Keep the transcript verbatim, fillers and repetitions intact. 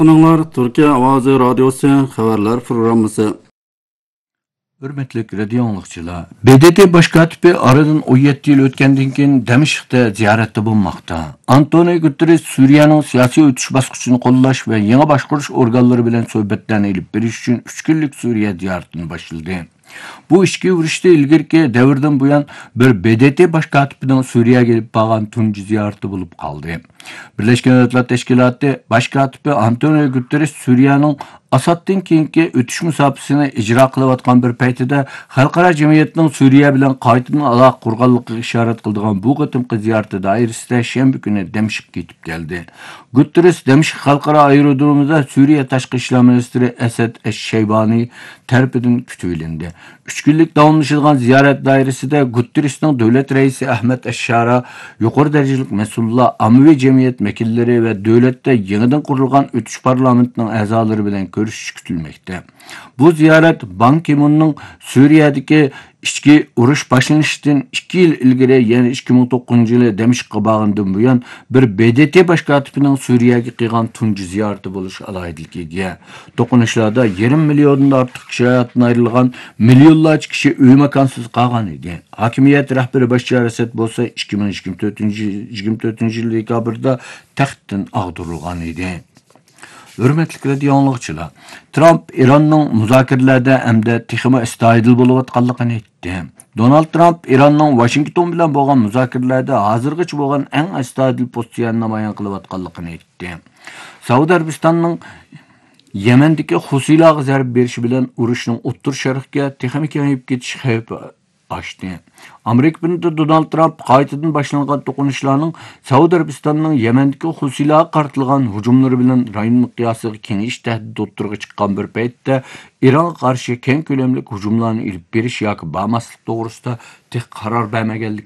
Bunlar Türkiye Avazı Radyosu haberler programması. Hürmetli radio anlıqçılar, B D T baş katibi aradan on yetti yıl ötkendan keyin Damashqda ziyaretde bulunmakta. Antonio Guterres Suriyanın siyasi ötüş baskıçını qollash ve yeni başqurish organları bilen söhbetlerini elip berish üçün üç günlük Suriye ziyaretini başladı. Bu işki yurishda ilgirki davrdan buyan bir B D T baş katibining Suriyaga gelip bağlan tunji ziyareti bulup kaldı. Birleşken Milletler Teşkilatı baş katibi Antonio Guterres Suriyanın Asad'dan keyinki ötüş musabasını icra kılıvatkan bir paytida xalqaro jamiyatning Suriya bilan qaytadan aloqa qurganligiga ishorat qildigan bu qatimqi ziyarati doirasida shanba kuni Damashqqa ketib keldi. Guterres Damashq xalqaro aerodromida Suriya tashqi ishlar ministri Asad Esh-Shaybani tarafidan kutib üç günlük davamlaşılan ziyaret dairesinde Guterres'nin devlet reisi Ahmet Eşşara, yukarı derecelik mesullar, ammavi cemiyet mekilleri ve devlette yeniden kurulgan ötüş parlamentinin azaları bilen görüşüş kütülmekte. Bu ziyaret Ban Ki-moon'un Suriye'deki içki uruş başlanışından iki yıl ilgiri yani iki bin dokuzuncu yılı Damashqqa bağından buyan bir B D T baş katibinin Suriye'ye kıygan tuncu ziyareti buluş alaydıligiga. Dokunuşlarda yarım milyondan artık kişi hayatına ayrılgan milyonlarca kişi üy makansız kalgan idi. Hakimiyet rehberi Başar Esed bolsa iki bin yigirma to'rtinchi yıl dekabrda taxtdan ağdırılgan idi. Hürmetli radio anlıqçılar, Trump İran'ın müzakirelerde hem de texmi istoydil bo'layotganligini aytdi. Donald Trump İran'ın Washington bilan bo'lgan müzakirelerde hozirgacha bo'lgan eng istoydil pozitsiyani namoyon qilayotganligini aytdi. Saudiya Arabistonining Yemendagi Husiylarga zarb berishi bilan urushning O'rta Sharqqa texmi kengayib ketish xavfi açtı. Amerika'da Donald Trump qaytadan başlangan to'qinishlarning Saudiya Arabistonining Yemendagi Husiylarga qartilgan hujumlari bilan rayon miqyosiga kengayish tahdid o'ttirg'i chiqqan bir paytda Iranga qarshi keng ko'lamli hujumlarni ilib berish yoki bo'lmaslik to'g'risida tek qaror bermaganlik